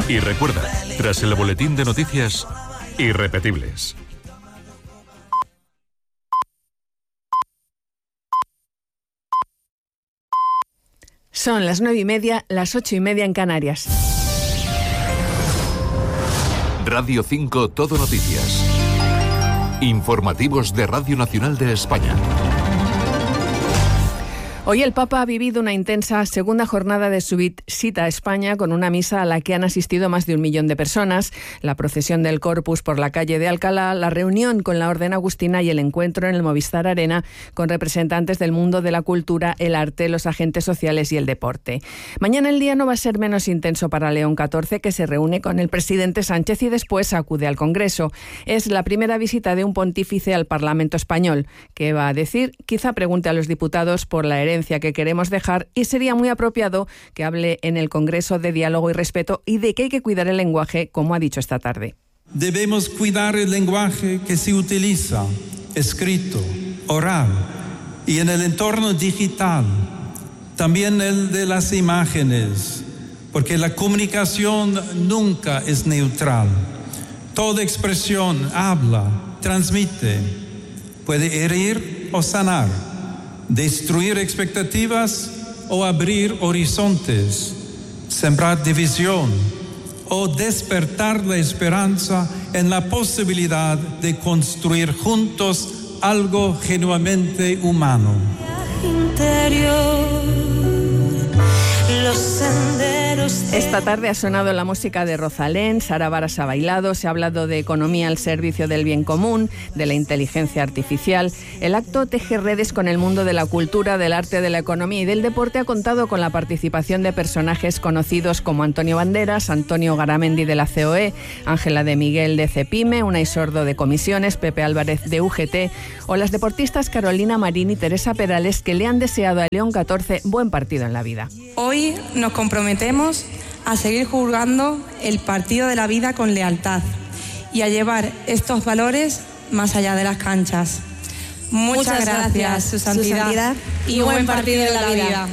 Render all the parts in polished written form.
Y recuerda, tras el boletín de noticias, irrepetibles. Son las 9:30, las 8:30 en Canarias. Radio 5 Todo Noticias. Informativos de Radio Nacional de España. Hoy el Papa ha vivido una intensa segunda jornada de su visita a España con una misa a la que han asistido más de 1 millón de personas, la procesión del Corpus por la calle de Alcalá, la reunión con la Orden Agustina y el encuentro en el Movistar Arena con representantes del mundo de la cultura, el arte, los agentes sociales y el deporte. Mañana el día no va a ser menos intenso para León XIV, que se reúne con el presidente Sánchez y después acude al Congreso. Es la primera visita de un pontífice al Parlamento español. ¿Qué va a decir? Quizá pregunte a los diputados por la herencia que queremos dejar, y sería muy apropiado que hable en el Congreso de diálogo y respeto y de que hay que cuidar el lenguaje, como ha dicho esta tarde. Debemos cuidar el lenguaje que se utiliza, escrito, oral y en el entorno digital, también el de las imágenes, porque la comunicación nunca es neutral. Toda expresión habla, transmite, puede herir o sanar, destruir expectativas o abrir horizontes, sembrar división o despertar la esperanza en la posibilidad de construir juntos algo genuinamente humano. Esta tarde ha sonado la música de Rosalén, Sara Varas ha bailado, se ha hablado de economía al servicio del bien común, de la inteligencia artificial. El acto teje redes con el mundo de la cultura, del arte, de la economía y del deporte. Ha contado con la participación de personajes conocidos como Antonio Banderas, Antonio Garamendi de la COE, Ángela de Miguel de Cepime, Unai Sordo de Comisiones, Pepe Álvarez de UGT o las deportistas Carolina Marín y Teresa Perales, que le han deseado a León XIV buen partido en la vida. Hoy nos comprometemos a seguir jugando el partido de la vida con lealtad y a llevar estos valores más allá de las canchas. Muchas gracias, Su Santidad, y buen partido de la vida.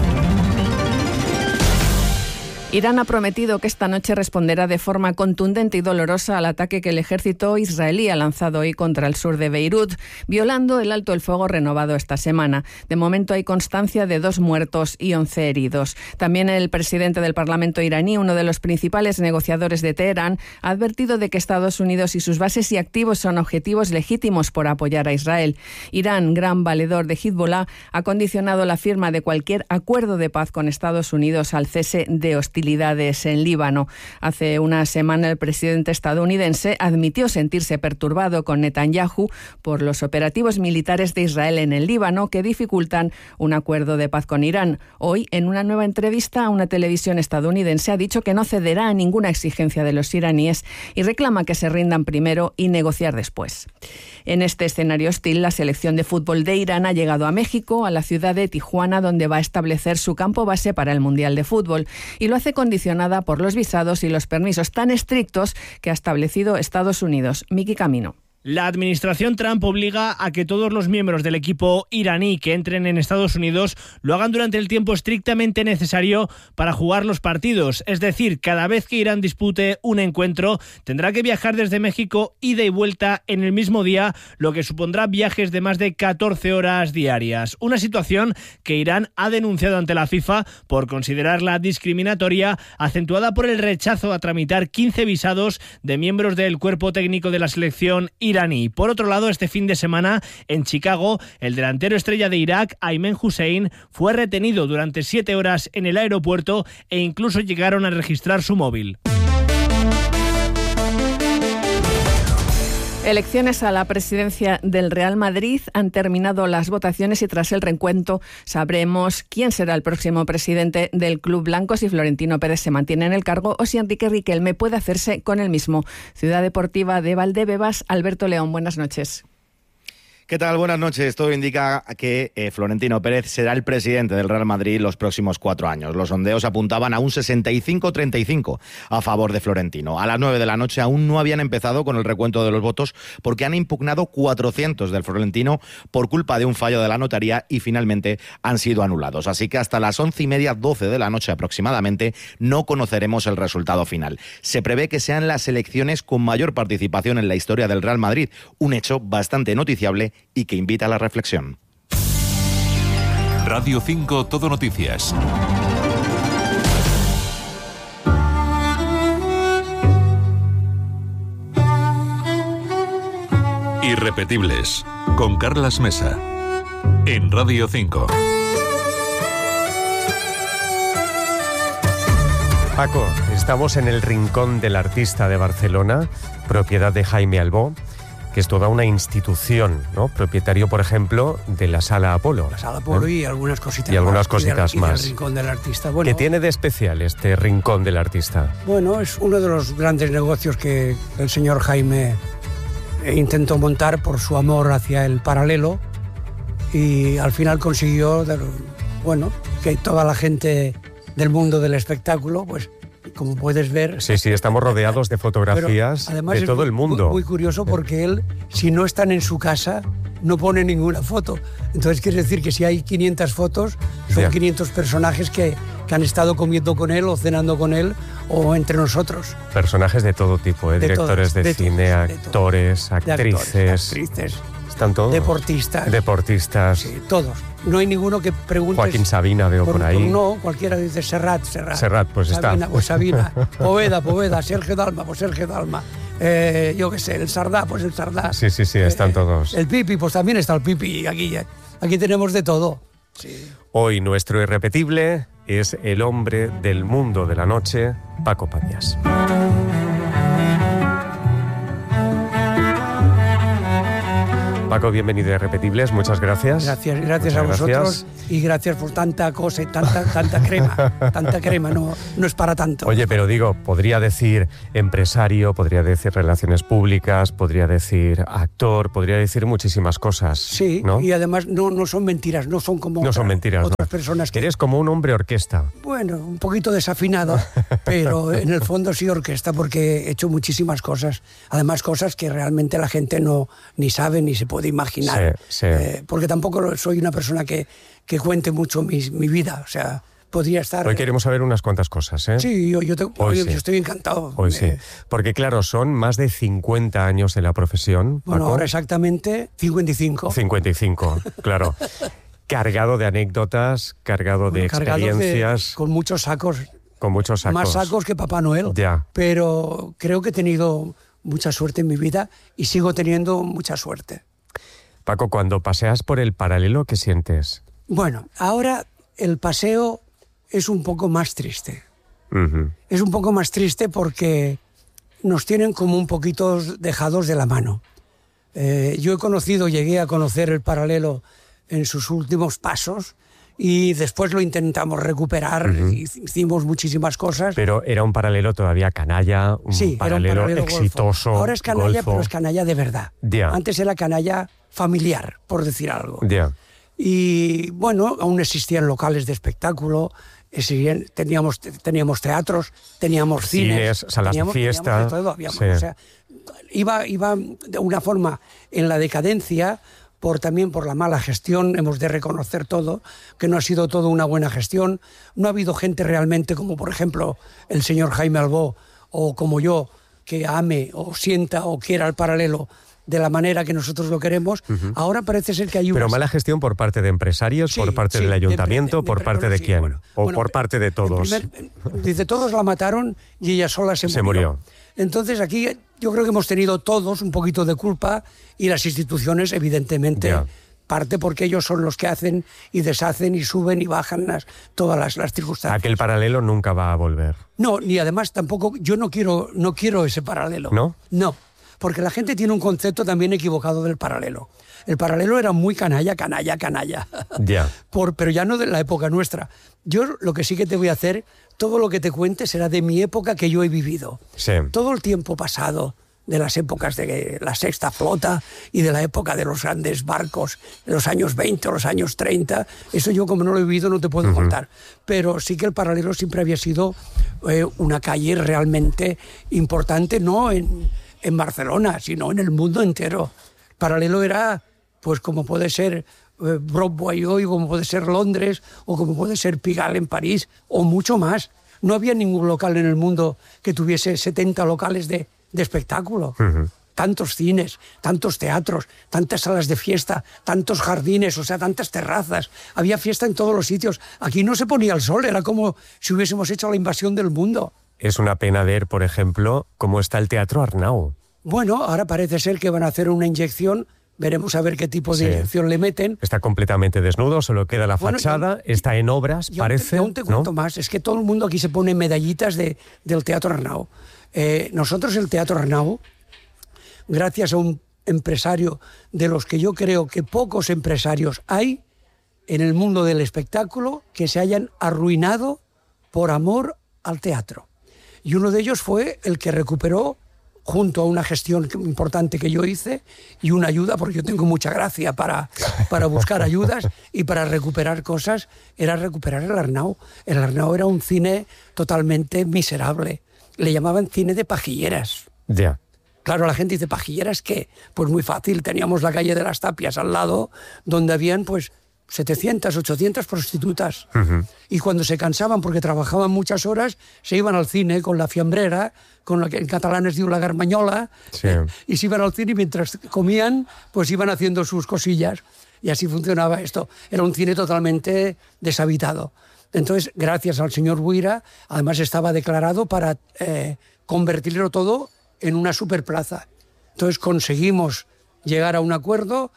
Irán ha prometido que esta noche responderá de forma contundente y dolorosa al ataque que el ejército israelí ha lanzado hoy contra el sur de Beirut, violando el alto el fuego renovado esta semana. De momento hay constancia de 2 muertos y 11 heridos. También el presidente del Parlamento iraní, uno de los principales negociadores de Teherán, ha advertido de que Estados Unidos y sus bases y activos son objetivos legítimos por apoyar a Israel. Irán, gran valedor de Hezbollah, ha condicionado la firma de cualquier acuerdo de paz con Estados Unidos al cese de hostilidades en Líbano. Hace una semana el presidente estadounidense admitió sentirse perturbado con Netanyahu por los operativos militares de Israel en el Líbano que dificultan un acuerdo de paz con Irán. Hoy, en una nueva entrevista a una televisión estadounidense, ha dicho que no cederá a ninguna exigencia de los iraníes y reclama que se rindan primero y negociar después. En este escenario hostil, la selección de fútbol de Irán ha llegado a México, a la ciudad de Tijuana, donde va a establecer su campo base para el Mundial de Fútbol, y lo hace condicionada por los visados y los permisos tan estrictos que ha establecido Estados Unidos. Miki Camino. La administración Trump obliga a que todos los miembros del equipo iraní que entren en Estados Unidos lo hagan durante el tiempo estrictamente necesario para jugar los partidos. Es decir, cada vez que Irán dispute un encuentro, tendrá que viajar desde México ida y vuelta en el mismo día, lo que supondrá viajes de más de 14 horas diarias. Una situación que Irán ha denunciado ante la FIFA por considerarla discriminatoria, acentuada por el rechazo a tramitar 15 visados de miembros del cuerpo técnico de la selección iraní. Por otro lado, este fin de semana, en Chicago, el delantero estrella de Irak, Aymen Hussein, fue retenido durante 7 horas en el aeropuerto e incluso llegaron a registrar su móvil. Elecciones a la presidencia del Real Madrid. Han terminado las votaciones y tras el recuento sabremos quién será el próximo presidente del club blanco, si Florentino Pérez se mantiene en el cargo o si Enrique Riquelme puede hacerse con el mismo. Ciudad Deportiva de Valdebebas, Alberto León, buenas noches. ¿Qué tal? Buenas noches. Todo indica que Florentino Pérez será el presidente del Real Madrid los próximos 4 años. Los sondeos apuntaban a un 65-35 a favor de Florentino. A las 9 de la noche aún no habían empezado con el recuento de los votos porque han impugnado 400 del Florentino por culpa de un fallo de la notaría y finalmente han sido anulados. Así que hasta las 11:30, 12 de la noche aproximadamente, no conoceremos el resultado final. Se prevé que sean las elecciones con mayor participación en la historia del Real Madrid, un hecho bastante noticiable y que invita a la reflexión. Radio 5 Todo Noticias. Irrepetibles, con Carlas Mesa, en Radio 5. Paco, estamos en el Rincón del Artista de Barcelona, propiedad de Jaime Albó, que es toda una institución, ¿no? Propietario, por ejemplo, de la Sala Apolo. La Sala Apolo, y algunas cositas más. Y del Rincón del Artista. Bueno, ¿qué tiene de especial este Rincón del Artista? Bueno, es uno de los grandes negocios que el señor Jaime intentó montar por su amor hacia el paralelo, y al final consiguió, que toda la gente del mundo del espectáculo, pues, como puedes ver... Sí, estamos rodeados de fotografías de todo el mundo. Muy curioso, porque él, si no están en su casa, no pone ninguna foto. Entonces quiere decir que si hay 500 fotos, son 500 personajes que han estado comiendo con él o cenando con él o entre nosotros. Personajes de todo tipo, directores de cine, actores, actrices. Están todos. Deportistas. Sí, todos. No hay ninguno que pregunte... Joaquín Sabina veo por ahí. No, cualquiera dice Serrat, pues Sabina, está. Pues Sabina. Poveda, Sergio Dalma, pues Sergio Dalma. Yo qué sé, el Sardá, pues el Sardá. Sí, están todos. El Pipi, pues también está el Pipi. Aquí tenemos de todo. Sí. Hoy nuestro irrepetible es el hombre del mundo de la noche, Paco Padias. Paco, bienvenido a Irrepetibles, muchas gracias. Gracias a vosotros, y gracias por tanta cosa y tanta crema. Tanta crema, no es para tanto. Oye, pero digo, podría decir empresario, podría decir relaciones públicas, podría decir actor, podría decir muchísimas cosas. Sí, ¿no? Y además no son mentiras, no son como otras personas. Eres como un hombre orquesta. Bueno, un poquito desafinado, pero en el fondo sí orquesta, porque he hecho muchísimas cosas. Además, cosas que realmente la gente ni sabe ni se puede imaginar. Sí. Porque tampoco soy una persona que cuente mucho mi vida, o sea, podría estar... Hoy queremos saber unas cuantas cosas, ¿eh? Sí, yo estoy encantado. Hoy sí, porque claro, son más de 50 años de la profesión. Bueno, Paco. ahora exactamente 55. 55, claro. Cargado de anécdotas, cargado de experiencias. Con muchos sacos. Más sacos que Papá Noel. Ya. Pero creo que he tenido mucha suerte en mi vida y sigo teniendo mucha suerte. Paco, cuando paseas por el paralelo, ¿qué sientes? Bueno, ahora el paseo es un poco más triste. Uh-huh. Es un poco más triste porque nos tienen como un poquito dejados de la mano. Llegué a conocer el paralelo en sus últimos pasos y después lo intentamos recuperar. Uh-huh. Hicimos muchísimas cosas. Pero era un paralelo todavía canalla, paralelo exitoso. Ahora es canalla, golfo. pero es canalla de verdad. Yeah. Antes era canalla familiar, por decir algo. Yeah. Y bueno, aún existían locales de espectáculo, teníamos teatros, teníamos cines, salas de fiesta. Todo, o sea, iba de una forma en la decadencia, también por la mala gestión. Hemos de reconocer todo, que no ha sido todo una buena gestión. No ha habido gente realmente como, por ejemplo, el señor Jaime Albó, o como yo, que ame o sienta o quiera el paralelo de la manera que nosotros lo queremos. Uh-huh. Ahora parece ser que hay Pero mala gestión por parte de empresarios, por parte del ayuntamiento, ¿por parte de quién? Bueno, por parte de todos. Dice, todos la mataron y ella sola se murió. Entonces aquí yo creo que hemos tenido todos un poquito de culpa, y las instituciones evidentemente parte, porque ellos son los que hacen y deshacen y suben y bajan todas las circunstancias. Aquel paralelo nunca va a volver. No, ni además tampoco, yo no quiero ese paralelo. ¿No? No, porque la gente tiene un concepto también equivocado del paralelo. El paralelo era muy canalla. Ya. Pero ya no de la época nuestra. Yo lo que sí que te voy a hacer, todo lo que te cuente será de mi época que yo he vivido. Sí. Todo el tiempo pasado, de las épocas de la Sexta Flota y de la época de los grandes barcos de los años 20 o los años 30. Eso yo, como no lo he vivido, no te puedo contar. Pero sí que el Paralelo siempre había sido una calle realmente importante, no en Barcelona, sino en el mundo entero. Paralelo era, pues como puede ser Broadway hoy, como puede ser Londres, o como puede ser Pigalle en París, o mucho más. No había ningún local en el mundo que tuviese 70 locales de espectáculo. Tantos cines, tantos teatros, tantas salas de fiesta, tantos jardines, o sea, tantas terrazas. Había fiesta en todos los sitios. Aquí no se ponía el sol, era como si hubiésemos hecho la invasión del mundo. Es una pena ver, por ejemplo, cómo está el Teatro Arnau. Bueno, ahora parece ser que van a hacer una inyección. Veremos a ver qué tipo de inyección le meten. Está completamente desnudo, solo queda la fachada, está en obras, parece. Aún te cuento más, es que todo el mundo aquí se pone medallitas del Teatro Arnau. Nosotros el Teatro Arnau, gracias a un empresario de los que yo creo que pocos empresarios hay en el mundo del espectáculo que se hayan arruinado por amor al teatro. Y uno de ellos fue el que recuperó, junto a una gestión importante que yo hice y una ayuda, porque yo tengo mucha gracia para buscar ayudas y para recuperar cosas, era recuperar el Arnau. El Arnau era un cine totalmente miserable. Le llamaban cine de pajilleras. Ya. Claro, la gente dice, ¿pajilleras qué? Pues muy fácil, teníamos la calle de las Tapias al lado, donde habían pues 700, 800 prostitutas. Y cuando se cansaban porque trabajaban muchas horas, se iban al cine con la fiambrera, con lo que en catalán es diu la garmanyola, y se iban al cine y mientras comían, pues iban haciendo sus cosillas. Y así funcionaba esto. Era un cine totalmente deshabitado. Entonces, gracias al señor Buira, además estaba declarado para convertirlo todo en una superplaza. Entonces conseguimos llegar a un acuerdo,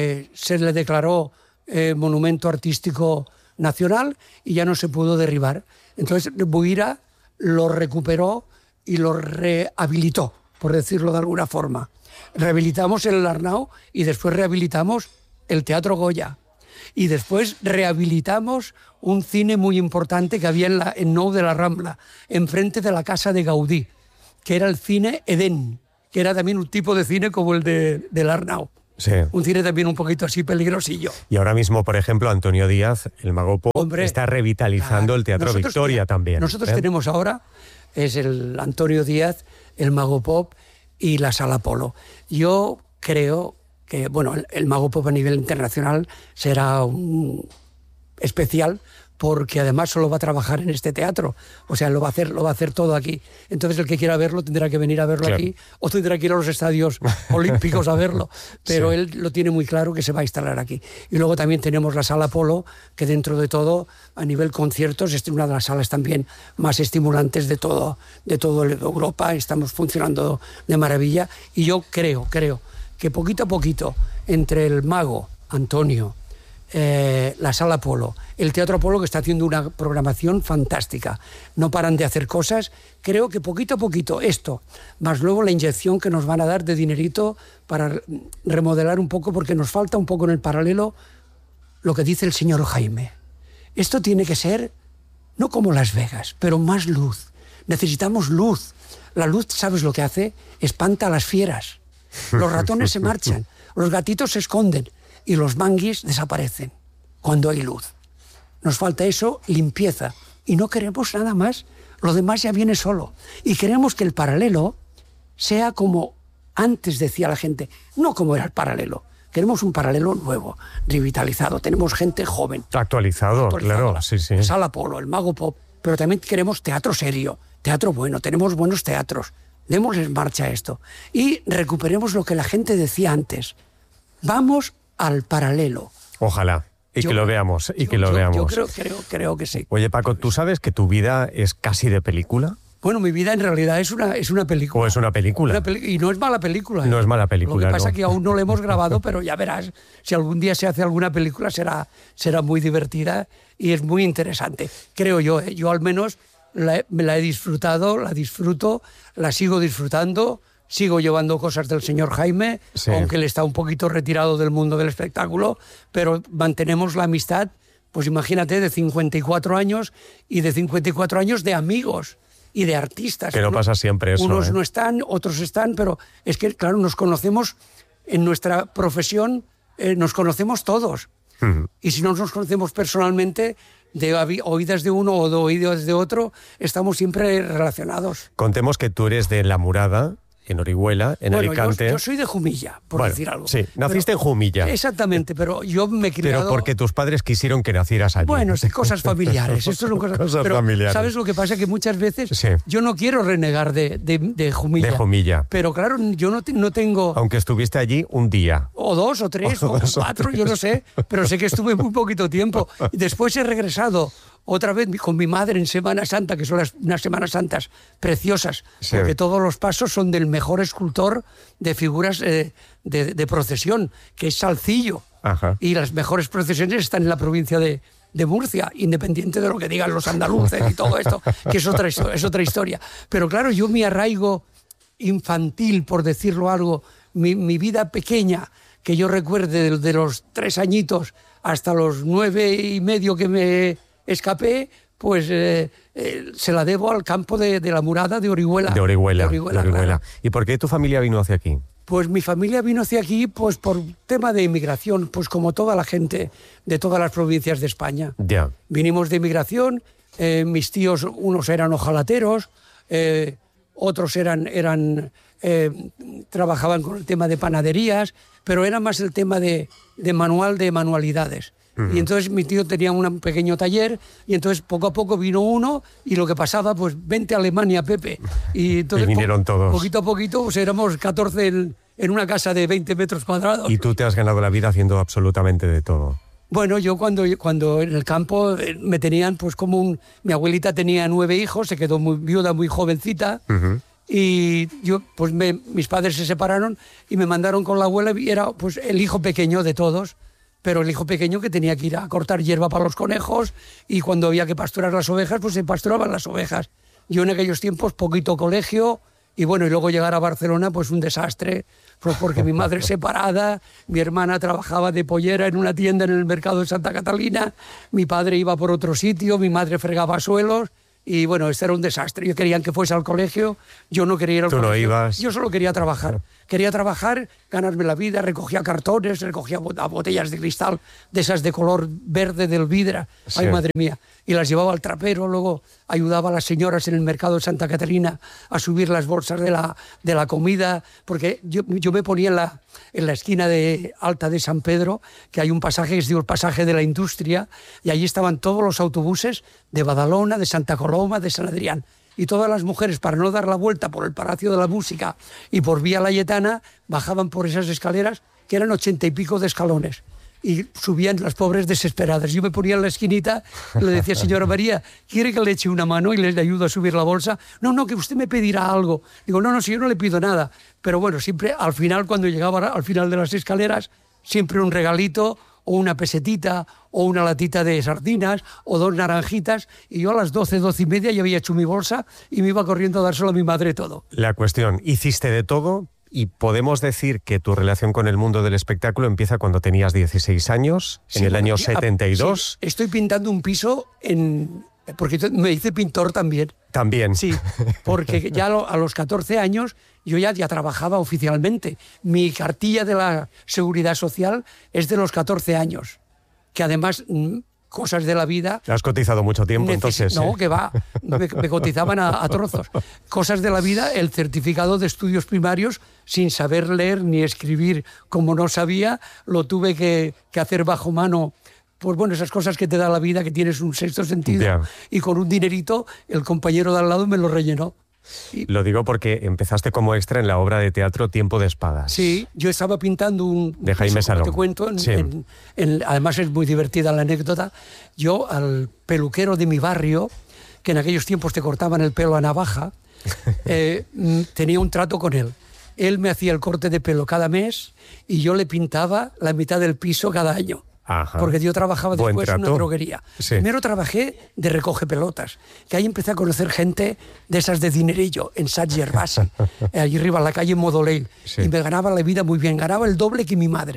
se le declaró monumento artístico nacional y ya no se pudo derribar. Entonces Buira lo recuperó y lo rehabilitó, por decirlo de alguna forma. Rehabilitamos el Arnau y después rehabilitamos el Teatro Goya. Y después rehabilitamos un cine muy importante que había en Nou de la Rambla, enfrente de la casa de Gaudí, que era el cine Edén, que era también un tipo de cine como el del Arnau. Sí. Un cine también un poquito así peligrosillo. Y ahora mismo, por ejemplo, Antonio Díaz, el Mago Pop, está revitalizando el Teatro Victoria también. Nosotros tenemos ahora, es el Antonio Díaz, el Mago Pop y la Sala Polo. Yo creo que, bueno, el Mago Pop a nivel internacional será un especial, porque además solo va a trabajar en este teatro, o sea, lo va a hacer todo aquí. Entonces el que quiera verlo tendrá que venir a verlo aquí, o tendrá que ir a los estadios olímpicos a verlo, pero él lo tiene muy claro que se va a instalar aquí. Y luego también tenemos la Sala Polo, que dentro de todo, a nivel conciertos, es una de las salas también más estimulantes de todo Europa. Estamos funcionando de maravilla, y yo creo que poquito a poquito, entre el Mago, Antonio, la Sala Polo, el Teatro Polo, que está haciendo una programación fantástica, no paran de hacer cosas, creo que poquito a poquito esto, más luego la inyección que nos van a dar de dinerito para remodelar un poco, porque nos falta un poco en el Paralelo lo que dice el señor Jaime. Esto tiene que ser no como Las Vegas, pero más luz. Necesitamos luz. La luz, ¿sabes lo que hace? Espanta a las fieras. Los ratones se marchan, los gatitos se esconden y los manguis desaparecen cuando hay luz. Nos falta eso, limpieza, y no queremos nada más. Lo demás ya viene solo. Y queremos que el Paralelo sea como antes decía la gente, no como era el Paralelo. Queremos un Paralelo nuevo, revitalizado. Tenemos gente joven. Actualizado, claro. Sí. Sala Polo, el Mago Pop, pero también queremos teatro serio, teatro bueno. Tenemos buenos teatros. Démosles marcha a esto. Y recuperemos lo que la gente decía antes. Vamos al Paralelo. Ojalá. Que lo veamos. Yo creo que sí. Oye, Paco, ¿tú sabes que tu vida es casi de película? Bueno, mi vida en realidad es una película. ¿O es una película? Y no es mala película. No es mala película, Lo que pasa es que aún no la hemos grabado, pero ya verás, si algún día se hace alguna película será muy divertida y es muy interesante. Creo yo, ¿eh? Yo al menos me la he disfrutado, la disfruto, la sigo disfrutando. Sigo llevando cosas del señor Jaime, aunque él está un poquito retirado del mundo del espectáculo, pero mantenemos la amistad, pues imagínate, de 54 años y de 54 años de amigos y de artistas. Que no pasa siempre eso. Unos no están, otros están, pero es que, claro, nos conocemos en nuestra profesión, nos conocemos todos. Y si no nos conocemos personalmente, de oídas de uno o de oídos de otro, estamos siempre relacionados. Contemos que tú eres de La Murada, en Orihuela, en Alicante. Yo soy de Jumilla, por decir algo. Sí, naciste en Jumilla. Exactamente, pero yo me he criado... Pero porque tus padres quisieron que nacieras allí. Bueno, cosas familiares. Esto son cosas familiares. ¿Sabes lo que pasa? Que muchas veces yo no quiero renegar de Jumilla. De Jumilla. Pero claro, yo no tengo... Aunque estuviste allí un día. O 2 o 3 o 4, yo no sé. Pero sé que estuve muy poquito tiempo. Después he regresado otra vez con mi madre en Semana Santa, que son unas Semanas Santas preciosas, porque todos los pasos son del mejor escultor de figuras de procesión, que es Salcillo. Ajá. Y las mejores procesiones están en la provincia de Murcia, independiente de lo que digan los andaluces y todo esto, que es otra historia. Pero claro, yo mi arraigo infantil, por decirlo algo, mi vida pequeña, que yo recuerde de los 3 añitos hasta los 9 y medio que me escapé, pues se la debo al campo de La Murada de Orihuela. De Orihuela. Claro. ¿Y por qué tu familia vino hacia aquí? Pues mi familia vino hacia aquí pues por tema de inmigración, pues como toda la gente de todas las provincias de España. Ya. Vinimos de inmigración, mis tíos, unos eran hojalateros, otros trabajaban con el tema de panaderías, pero era más el tema de manualidades. Y entonces mi tío tenía un pequeño taller y entonces poco a poco vino uno y lo que pasaba, pues vente a Alemania, Pepe. Y entonces vinieron todos. Poquito a poquito, pues éramos 14 en una casa de 20 metros cuadrados. Y tú te has ganado la vida haciendo absolutamente de todo. Bueno, yo cuando en el campo me tenían pues mi abuelita tenía 9 hijos, se quedó viuda muy jovencita. Y yo, pues mis padres se separaron y me mandaron con la abuela y era pues el hijo pequeño de todos. Pero el hijo pequeño que tenía que ir a cortar hierba para los conejos y cuando había que pasturar las ovejas, pues se pasturaban las ovejas. Yo en aquellos tiempos poquito colegio y bueno, y luego llegar a Barcelona, pues un desastre, pues porque mi madre separada, mi hermana trabajaba de pollera en una tienda en el mercado de Santa Catalina, mi padre iba por otro sitio, mi madre fregaba suelos. Y bueno, este era un desastre. Ellos querían que fuese al colegio, yo no quería ir al colegio. Tú no ibas. Yo solo quería trabajar. Quería trabajar, ganarme la vida, recogía cartones, recogía botellas de cristal, de esas de color verde del vidra. Sí. Ay, madre mía. Y las llevaba al trapero, luego ayudaba a las señoras en el mercado de Santa Catalina a subir las bolsas de la comida, porque yo me ponía en la esquina alta de San Pedro, que hay un pasaje que es el pasaje de la industria, y allí estaban todos los autobuses de Badalona, de Santa Coloma, de San Adrián. Y todas las mujeres, para no dar la vuelta por el Palacio de la Música y por Vía Layetana, bajaban por esas escaleras, que eran 80 y pico de escalones. Y subían las pobres desesperadas. Yo me ponía en la esquinita y le decía, señora María, ¿quiere que le eche una mano y le ayudo a subir la bolsa? No, que usted me pedirá algo. Digo, no, si yo no le pido nada. Pero bueno, siempre al final, cuando llegaba al final de las escaleras, siempre un regalito o una pesetita o una latita de sardinas o 2 naranjitas, y yo a las 12 y media ya había hecho mi bolsa y me iba corriendo a dárselo a mi madre todo. La cuestión, hiciste de todo y podemos decir que tu relación con el mundo del espectáculo empieza cuando tenías 16 años, en el año 72. Sí, estoy pintando un piso porque me hice pintor también. También. Sí, porque ya a los 14 años yo ya trabajaba oficialmente. Mi cartilla de la Seguridad Social es de los 14 años, que además, cosas de la vida... Has cotizado mucho tiempo, entonces. No, que va, me cotizaban a trozos. Cosas de la vida, el certificado de estudios primarios, sin saber leer ni escribir como no sabía, lo tuve que hacer bajo mano. Pues bueno, esas cosas que te da la vida, que tienes un sexto sentido. Yeah. Y con un dinerito, el compañero de al lado me lo rellenó. Lo digo porque empezaste como extra en la obra de teatro Tiempo de Espadas. Sí, yo estaba pintando de Jaime Salom. Te cuento, sí. Además es muy divertida la anécdota. Yo al peluquero de mi barrio, que en aquellos tiempos te cortaban el pelo a navaja, tenía un trato con él. Él me hacía el corte de pelo cada mes y yo le pintaba la mitad del piso cada año. Ajá. Porque yo trabajaba después en una droguería. Sí. Primero trabajé de recoge pelotas, que ahí empecé a conocer gente de esas de dinerillo, en Sant Gervasi, allí arriba en la calle Modoleil. Sí. Y me ganaba la vida muy bien, ganaba el doble que mi madre.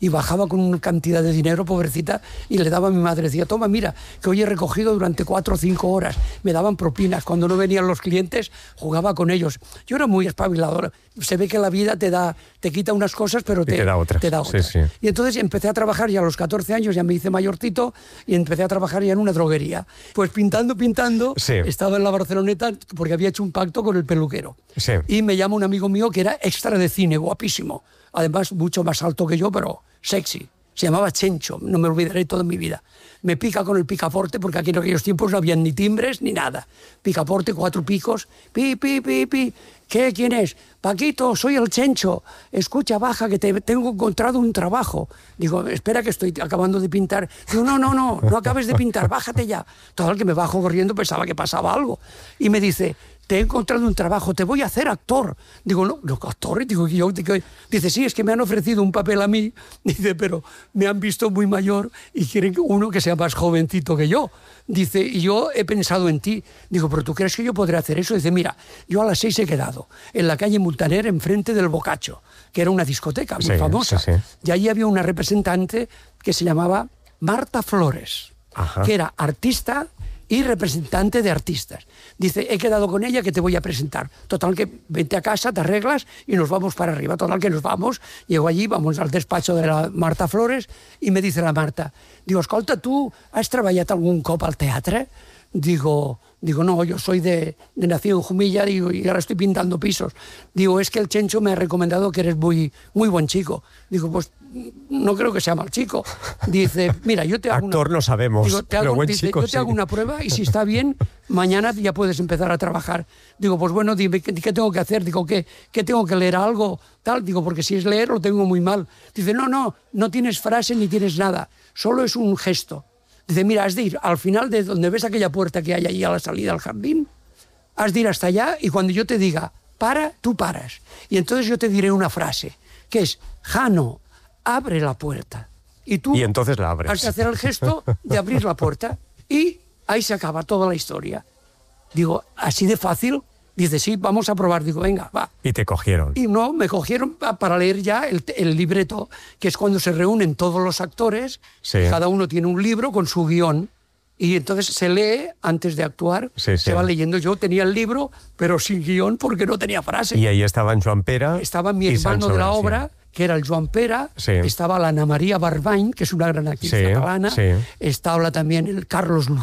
y bajaba con una cantidad de dinero, pobrecita, y le daba a mi madre. Decía, toma, mira, que hoy he recogido durante 4 o 5 horas. Me daban propinas. Cuando no venían los clientes, jugaba con ellos. Yo era muy espabilador. Se ve que la vida te quita unas cosas, pero te da otras. Sí, sí. Y entonces empecé a trabajar ya a los 14 años, ya me hice mayorcito, y empecé a trabajar ya en una droguería. Pues pintando, sí. Estaba en la Barceloneta porque había hecho un pacto con el peluquero. Sí. Y me llama un amigo mío que era extra de cine, guapísimo. Además, mucho más alto que yo, pero sexy. Se llamaba Chencho, no me olvidaré toda mi vida. Me pica con el picaporte, porque aquí en aquellos tiempos no habían ni timbres ni nada. Picaporte, 4 picos, pi, pi, pi, pi. ¿Qué? ¿Quién es? Paquito, soy el Chencho. Escucha, baja, que te tengo encontrado un trabajo. Digo, espera que estoy acabando de pintar. Digo, no acabes de pintar, bájate ya. Total, que me bajo corriendo, pensaba que pasaba algo. Y me dice, te he encontrado un trabajo, te voy a hacer actor. Digo, no, actor. Digo, dice, sí, es que me han ofrecido un papel a mí. Dice, pero me han visto muy mayor y quieren uno que sea más jovencito que yo. Dice, y yo he pensado en ti. Digo, pero ¿tú crees que yo podré hacer eso? Dice, mira, yo a las 6 he quedado en la calle Multaner, enfrente del Boccaccio, que era una discoteca muy famosa. Sí. Y allí había una representante que se llamaba Marta Flores, que era artista y representante de artistas. Dice, he quedado con ella que te voy a presentar. Total, que vente a casa, te arreglas y nos vamos para arriba. Total, que nos vamos. Llego allí, vamos al despacho de la Marta Flores y me dice la Marta, digo, escolta, tu has treballat algun cop al teatre? Digo, no, yo soy de nacido en Jumilla, digo, y ahora estoy pintando pisos. Digo, es que el Chencho me ha recomendado que eres muy, muy buen chico. Digo, pues no creo que sea mal chico. Dice, mira, yo te hago actor no sabemos, digo, pero buen chico, yo te hago una prueba y si está bien, mañana ya puedes empezar a trabajar. Digo, pues bueno, dime, ¿qué tengo que hacer? Digo, ¿qué tengo que leer algo? Tal, digo, porque si es leer lo tengo muy mal. Dice, no tienes frase ni tienes nada, solo es un gesto. Dice, mira, has de ir al final de donde ves aquella puerta que hay allí a la salida al jardín, has de ir hasta allá y cuando yo te diga, para, tú paras. Y entonces yo te diré una frase, que es, Jano, abre la puerta. Y entonces la abres. Has de hacer el gesto de abrir la puerta y ahí se acaba toda la historia. Digo, ¿así de fácil? Dice, sí, vamos a probar. Digo, venga, va. Y te cogieron. Y no, me cogieron para leer ya el libreto, que es cuando se reúnen todos los actores, cada uno tiene un libro con su guión, y entonces se lee antes de actuar, se va leyendo. Yo tenía el libro, pero sin guión porque no tenía frase. Y ahí estaban Joan Pera. Estaba mi hermano de la obra, que era el Joan Pera, estaba la Ana María Barbany, que es una gran actriz catalana, estaba también el Carlos Lucía.